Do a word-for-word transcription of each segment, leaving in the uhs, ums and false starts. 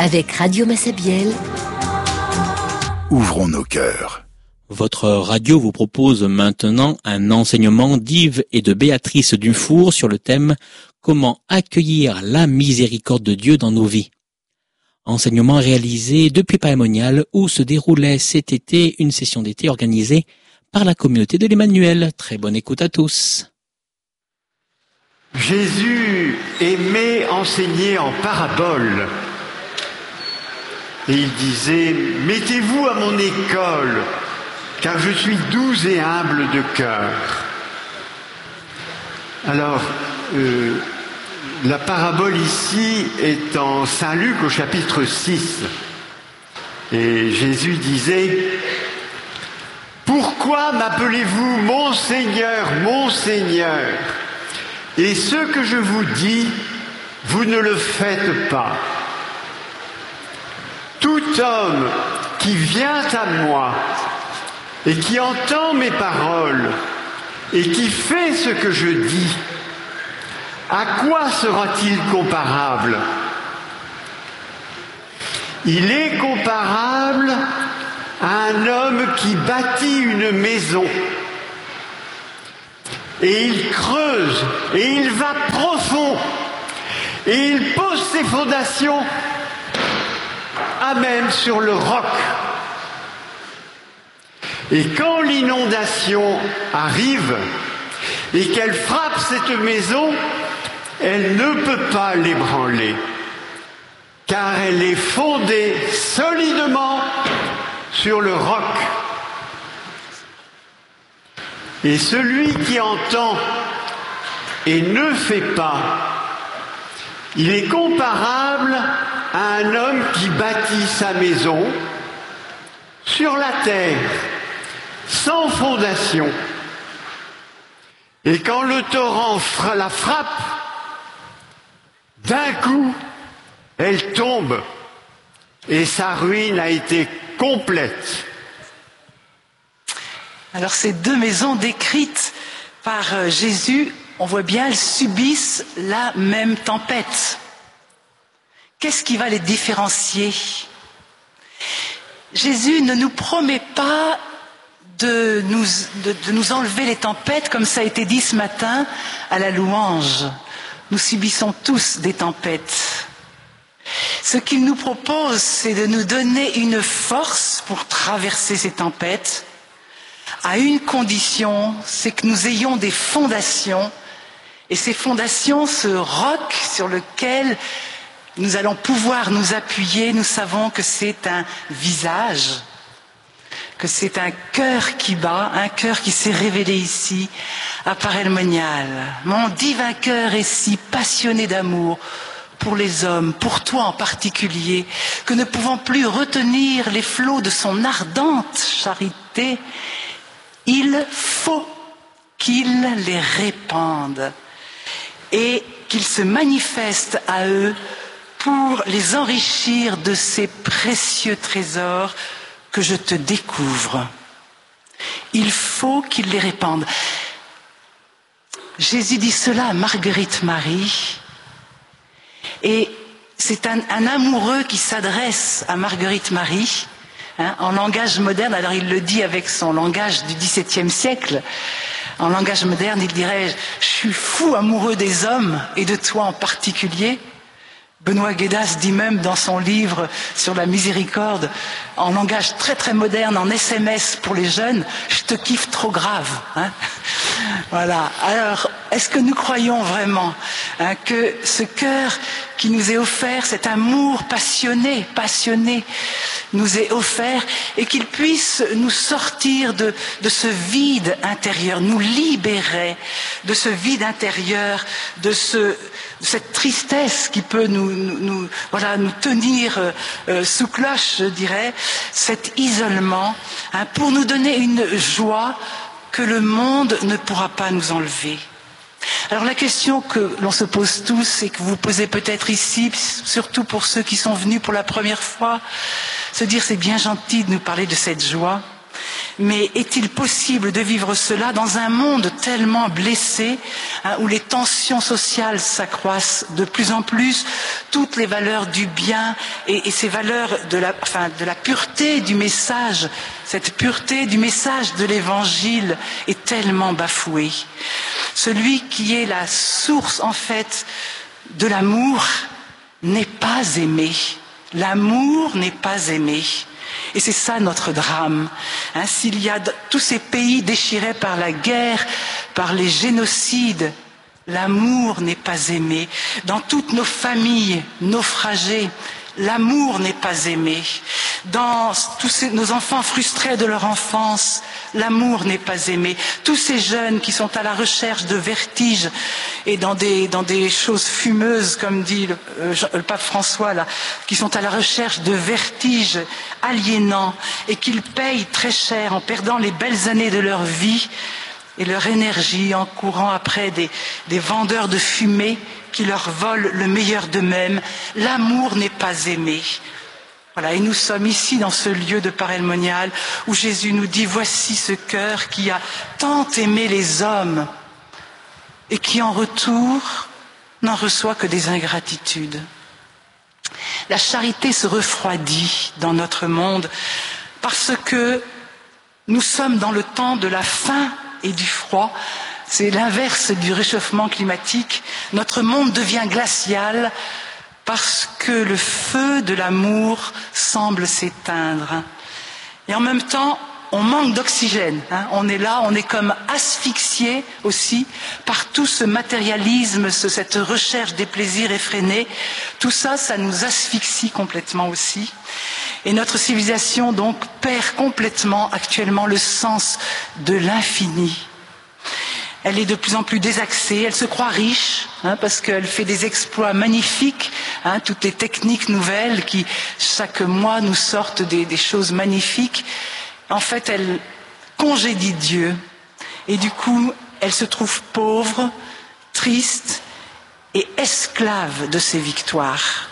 Avec Radio Massabielle, ouvrons nos cœurs. Votre radio vous propose maintenant un enseignement d'Yves et de Béatrice Dufour sur le thème « Comment accueillir la miséricorde de Dieu dans nos vies ». Enseignement réalisé depuis Paimonial où se déroulait cet été une session d'été organisée par la communauté de l'Emmanuel. Très bonne écoute à tous. Jésus aimait enseigner en paraboles. Et il disait, mettez-vous à mon école, car je suis doux et humble de cœur. Alors, euh, la parabole ici est en Saint Luc au chapitre six. Et Jésus disait, pourquoi m'appelez-vous mon Seigneur, mon Seigneur ? Et ce que je vous dis, vous ne le faites pas. Tout homme qui vient à moi et qui entend mes paroles et qui fait ce que je dis, à quoi sera-t-il comparable ? Il est comparable à un homme qui bâtit une maison. Et il creuse, et il va profond, et il pose ses fondations à même sur le roc. Et quand l'inondation arrive, et qu'elle frappe cette maison, elle ne peut pas l'ébranler, car elle est fondée solidement sur le roc. Et celui qui entend et ne fait pas, il est comparable à un homme qui bâtit sa maison sur la terre, sans fondation. Et quand le torrent la frappe, d'un coup, elle tombe et sa ruine a été complète. Alors ces deux maisons décrites par Jésus, on voit bien, elles subissent la même tempête. Qu'est-ce qui va les différencier ? Jésus ne nous promet pas de nous, de, de nous enlever les tempêtes, comme ça a été dit ce matin à la louange. Nous subissons tous des tempêtes. Ce qu'il nous propose, c'est de nous donner une force pour traverser ces tempêtes, à une condition, c'est que nous ayons des fondations, et ces fondations, ce roc sur lequel nous allons pouvoir nous appuyer, nous savons que c'est un visage, que c'est un cœur qui bat, un cœur qui s'est révélé ici, à Paimonial. Mon divin cœur est si passionné d'amour pour les hommes, pour toi en particulier, que ne pouvant plus retenir les flots de son ardente charité, il faut qu'il les répande et qu'il se manifeste à eux pour les enrichir de ces précieux trésors que je te découvre. Il faut qu'il les répande. Jésus dit cela à Marguerite Marie, et c'est un, un amoureux qui s'adresse à Marguerite Marie, hein, en langage moderne. Alors il le dit avec son langage du dix-septième siècle. En langage moderne, il dirait « Je suis fou amoureux des hommes et de toi en particulier ». Benoît Guédas dit même dans son livre sur la miséricorde, en langage très très moderne, en S M S pour les jeunes, je te kiffe trop grave. Hein, voilà. Alors, est-ce que nous croyons vraiment hein, que ce cœur qui nous est offert, cet amour passionné, passionné, nous est offert et qu'il puisse nous sortir de, de ce vide intérieur, nous libérer de ce vide intérieur, de ce cette tristesse qui peut nous, nous, nous, voilà, nous tenir euh, sous cloche, je dirais, cet isolement, hein, pour nous donner une joie que le monde ne pourra pas nous enlever. Alors la question que l'on se pose tous et que vous posez peut-être ici, surtout pour ceux qui sont venus pour la première fois, se dire c'est bien gentil de nous parler de cette joie, Mais est-il possible de vivre cela dans un monde tellement blessé, hein, où les tensions sociales s'accroissent de plus en plus, toutes les valeurs du bien et, et ces valeurs de la, enfin, de la pureté du message, cette pureté du message de l'Évangile est tellement bafouée. Celui qui est la source, en fait, de l'amour n'est pas aimé. L'amour n'est pas aimé. Et c'est ça notre drame. Hein, s'il y a tous ces pays déchirés par la guerre, par les génocides, l'amour n'est pas aimé. Dans toutes nos familles naufragées, l'amour n'est pas aimé. Dans tous ces, nos enfants frustrés de leur enfance, l'amour n'est pas aimé. Tous ces jeunes qui sont à la recherche de vertige et dans des, dans des choses fumeuses, comme dit le, euh, le pape François, là, qui sont à la recherche de vertiges aliénants et qu'ils payent très cher en perdant les belles années de leur vie et leur énergie en courant après des, des vendeurs de fumée qui leur volent le meilleur d'eux-mêmes. L'amour n'est pas aimé. Voilà, et nous sommes ici dans ce lieu de Parelmonial où Jésus nous dit « Voici ce cœur qui a tant aimé les hommes et qui en retour n'en reçoit que des ingratitudes. » La charité se refroidit dans notre monde parce que nous sommes dans le temps de la faim et du froid. C'est l'inverse du réchauffement climatique. Notre monde devient glacial parce que le feu de l'amour semble s'éteindre. Et en même temps, on manque d'oxygène. Hein. On est là, on est comme asphyxié aussi par tout ce matérialisme, ce, cette recherche des plaisirs effrénés. Tout ça, ça nous asphyxie complètement aussi. Et notre civilisation, donc, perd complètement actuellement le sens de l'infini. Elle est de plus en plus désaxée, elle se croit riche, hein, parce qu'elle fait des exploits magnifiques, hein, toutes les techniques nouvelles qui, chaque mois, nous sortent des, des choses magnifiques. En fait, elle congédie Dieu, et du coup, elle se trouve pauvre, triste et esclave de ses victoires.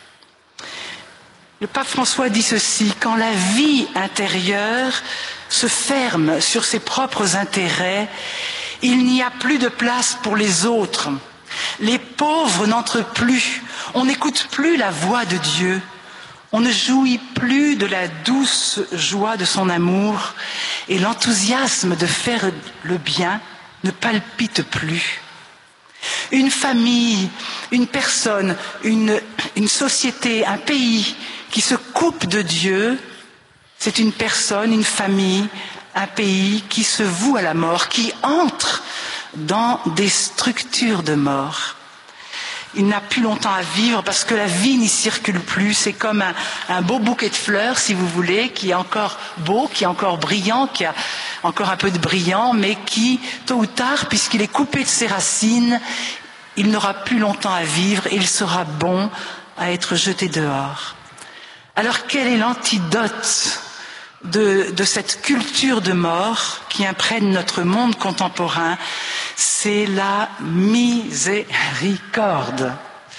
Le pape François dit ceci: quand la vie intérieure se ferme sur ses propres intérêts, il n'y a plus de place pour les autres. Les pauvres n'entrent plus. On n'écoute plus la voix de Dieu. On ne jouit plus de la douce joie de son amour. Et l'enthousiasme de faire le bien ne palpite plus. Une famille, une personne, une, une société, un pays qui se coupe de Dieu, c'est une personne, une famille, un pays qui se voue à la mort, qui entre dans des structures de mort. Il n'a plus longtemps à vivre parce que la vie n'y circule plus. C'est comme un, un beau bouquet de fleurs, si vous voulez, qui est encore beau, qui est encore brillant, qui a encore un peu de brillant, mais qui, tôt ou tard, puisqu'il est coupé de ses racines, il n'aura plus longtemps à vivre et il sera bon à être jeté dehors. Alors quel est l'antidote De, de cette culture de mort qui imprègne notre monde contemporain? C'est la miséricorde.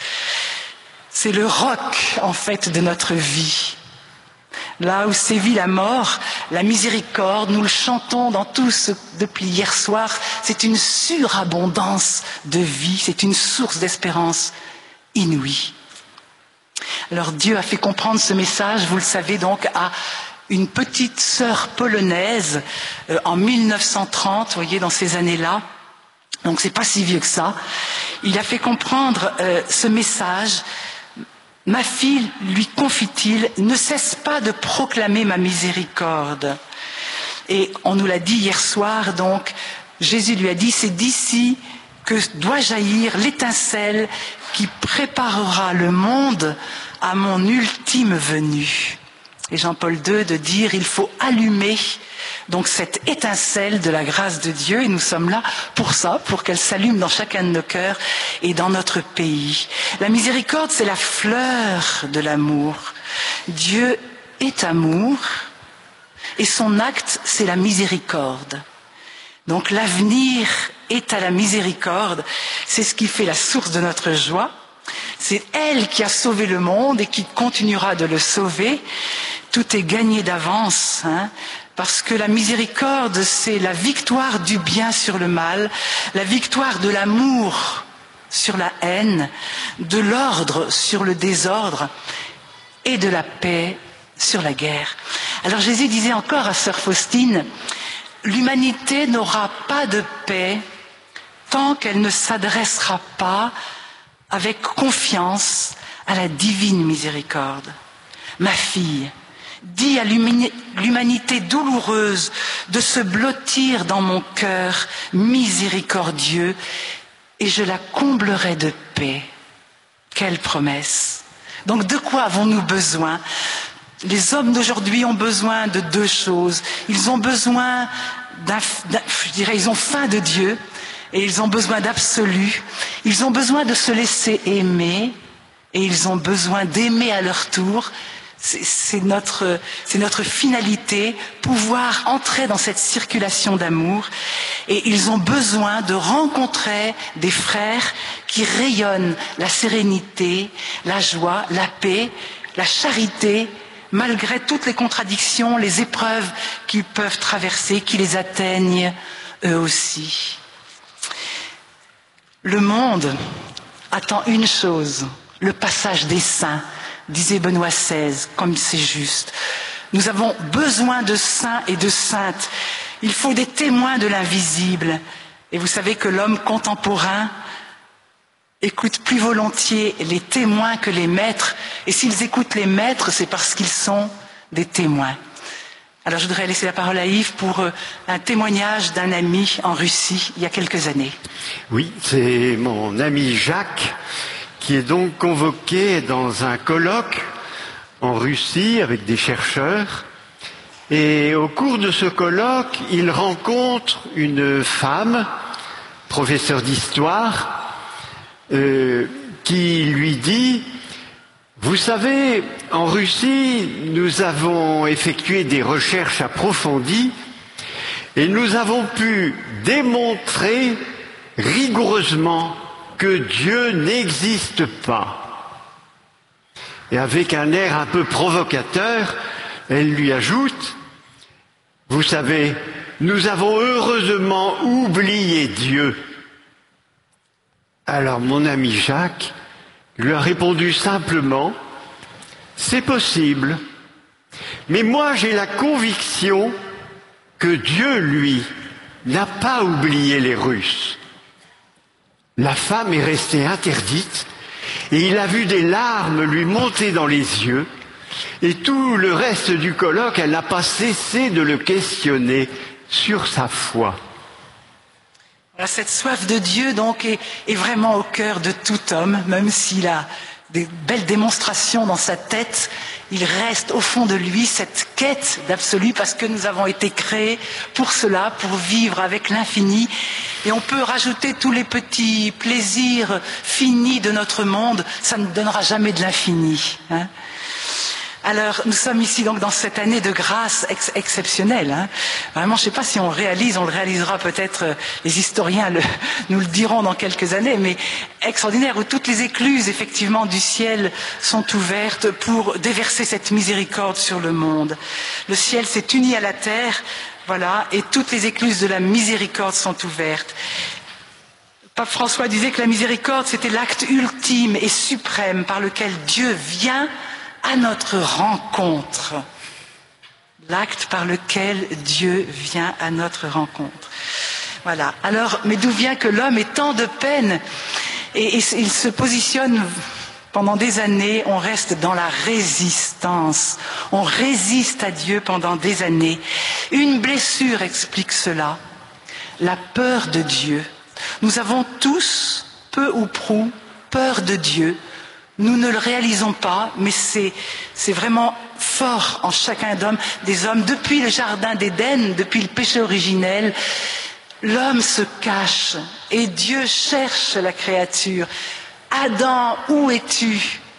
C'est le roc, en fait, de notre vie. Là où sévit la mort, la miséricorde, nous le chantons dans tous depuis hier soir, c'est une surabondance de vie, c'est une source d'espérance inouïe. Alors Dieu a fait comprendre ce message, vous le savez donc, à une petite sœur polonaise euh, en mille neuf cent trente, vous voyez, dans ces années-là. Donc c'est pas si vieux que ça. Il a fait comprendre euh, ce message. Ma fille, lui confie-t-il, ne cesse pas de proclamer ma miséricorde. Et on nous l'a dit hier soir, donc Jésus lui a dit, c'est d'ici que doit jaillir l'étincelle qui préparera le monde à mon ultime venue. Et Jean-Paul deux de dire il faut allumer donc cette étincelle de la grâce de Dieu, et nous sommes là pour ça, pour qu'elle s'allume dans chacun de nos cœurs et dans notre pays. La miséricorde, c'est la fleur de l'amour. Dieu est amour et son acte, c'est la miséricorde. Donc l'avenir est à la miséricorde, c'est ce qui fait la source de notre joie. C'est elle qui a sauvé le monde et qui continuera de le sauver. Tout est gagné d'avance, hein. Parce que la miséricorde, c'est la victoire du bien sur le mal, la victoire de l'amour sur la haine, de l'ordre sur le désordre et de la paix sur la guerre. Alors Jésus disait encore à sœur Faustine, l'humanité n'aura pas de paix tant qu'elle ne s'adressera pas avec confiance à la divine miséricorde. Ma fille, dis à l'humanité douloureuse de se blottir dans mon cœur miséricordieux et je la comblerai de paix. Quelle promesse! Donc de quoi avons-nous besoin? Les hommes d'aujourd'hui ont besoin de deux choses. Ils ont besoin d'un, d'un, je dirais, ils ont faim de Dieu et ils ont besoin d'absolu. Ils ont besoin de se laisser aimer et ils ont besoin d'aimer à leur tour. C'est, c'est notre, c'est notre finalité, pouvoir entrer dans cette circulation d'amour. Et ils ont besoin de rencontrer des frères qui rayonnent la sérénité, la joie, la paix, la charité, malgré toutes les contradictions, les épreuves qu'ils peuvent traverser, qui les atteignent eux aussi. Le monde attend une chose, le passage des saints, disait Benoît seize, comme c'est juste. Nous avons besoin de saints et de saintes. Il faut des témoins de l'invisible. Et vous savez que l'homme contemporain écoute plus volontiers les témoins que les maîtres. Et s'ils écoutent les maîtres, c'est parce qu'ils sont des témoins. Alors je voudrais laisser la parole à Yves pour un témoignage d'un ami en Russie il y a quelques années. Oui, c'est mon ami Jacques qui est donc convoqué dans un colloque en Russie avec des chercheurs. Et au cours de ce colloque, il rencontre une femme, professeure d'histoire, Euh, qui lui dit « Vous savez, en Russie, nous avons effectué des recherches approfondies et nous avons pu démontrer rigoureusement que Dieu n'existe pas. » Et avec un air un peu provocateur, elle lui ajoute « Vous savez, nous avons heureusement oublié Dieu. » Alors mon ami Jacques lui a répondu simplement « C'est possible, mais moi j'ai la conviction que Dieu, lui, n'a pas oublié les Russes. » La femme est restée interdite et il a vu des larmes lui monter dans les yeux et tout le reste du colloque, elle n'a pas cessé de le questionner sur sa foi. Voilà, cette soif de Dieu donc est, est vraiment au cœur de tout homme, même s'il a des belles démonstrations dans sa tête, il reste au fond de lui cette quête d'absolu parce que nous avons été créés pour cela, pour vivre avec l'infini. Et on peut rajouter tous les petits plaisirs finis de notre monde, ça ne donnera jamais de l'infini, hein. Alors, nous sommes ici donc dans cette année de grâce ex- exceptionnelle. Hein. Vraiment, je ne sais pas si on réalise, on le réalisera peut-être, euh, les historiens le, nous le diront dans quelques années, mais extraordinaire, où toutes les écluses, effectivement, du ciel sont ouvertes pour déverser cette miséricorde sur le monde. Le ciel s'est uni à la terre, voilà, et toutes les écluses de la miséricorde sont ouvertes. Pape François disait que la miséricorde, c'était l'acte ultime et suprême par lequel Dieu vient à notre rencontre. L'acte par lequel Dieu vient à notre rencontre. Voilà. Alors, mais d'où vient que l'homme ait tant de peine et, et il se positionne pendant des années, on reste dans la résistance. On résiste à Dieu pendant des années. Une blessure explique cela. La peur de Dieu. Nous avons tous, peu ou prou, peur de Dieu. Nous ne le réalisons pas, mais c'est, c'est vraiment fort en chacun d'hommes, des hommes. Depuis le jardin d'Éden, depuis le péché originel, l'homme se cache et Dieu cherche la créature. Adam, où es-tu?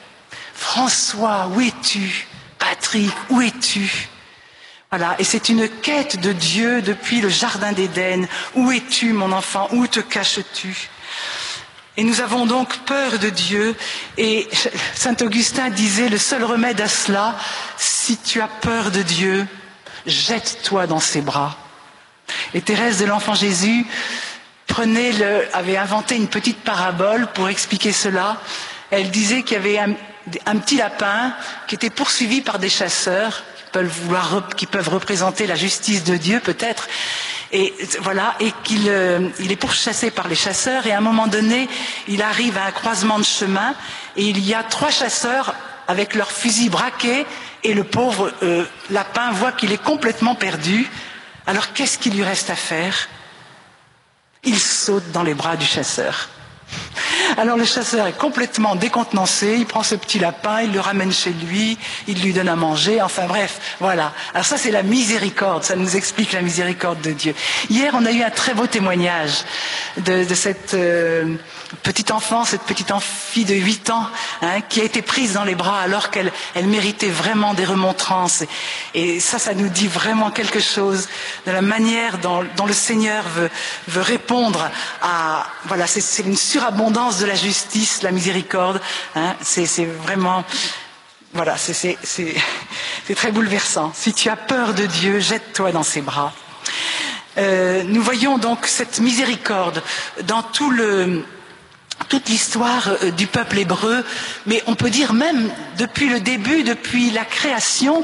François, où es-tu? Patrick, où es-tu? Voilà, et c'est une quête de Dieu depuis le jardin d'Éden. Où es-tu, mon enfant? Où te caches-tu? Et nous avons donc peur de Dieu. Et saint Augustin disait, le seul remède à cela, si tu as peur de Dieu, jette-toi dans ses bras. Et Thérèse de l'Enfant Jésus prenait le, avait inventé une petite parabole pour expliquer cela. Elle disait qu'il y avait un, un petit lapin qui était poursuivi par des chasseurs qui peuvent, vouloir, qui peuvent représenter la justice de Dieu peut-être. Et voilà, et qu'il euh, il est pourchassé par les chasseurs, et à un moment donné, il arrive à un croisement de chemin, et il y a trois chasseurs avec leurs fusils braqués, et le pauvre euh, lapin voit qu'il est complètement perdu. Alors qu'est-ce qu'il lui reste à faire? Il saute dans les bras du chasseur. Alors le chasseur est complètement décontenancé, il prend ce petit lapin, il le ramène chez lui, il lui donne à manger, enfin bref, voilà. Alors ça c'est la miséricorde, ça nous explique la miséricorde de Dieu. Hier on a eu un très beau témoignage de, de cette euh, petite enfant, cette petite fille de huit ans, hein, qui a été prise dans les bras alors qu'elle elle méritait vraiment des remontrances. Et, et ça, ça nous dit vraiment quelque chose de la manière dont, dont le Seigneur veut, veut répondre à... Voilà, c'est, c'est une surabondance de la justice, la miséricorde. Hein, c'est, c'est vraiment... Voilà, c'est, c'est, c'est, c'est très bouleversant. Si tu as peur de Dieu, jette-toi dans ses bras. Euh, nous voyons donc cette miséricorde dans tout le... toute l'histoire du peuple hébreu, mais on peut dire même depuis le début, depuis la création,